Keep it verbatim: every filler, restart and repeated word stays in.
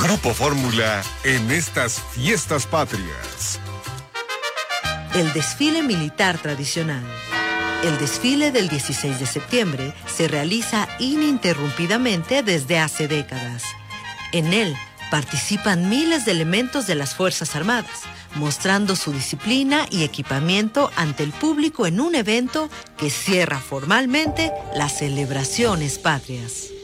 Grupo Fórmula en estas fiestas patrias. El desfile militar tradicional. El desfile del dieciséis de septiembre se realiza ininterrumpidamente desde hace décadas. En él participan miles de elementos de las Fuerzas Armadas, mostrando su disciplina y equipamiento ante el público en un evento que cierra formalmente las celebraciones patrias.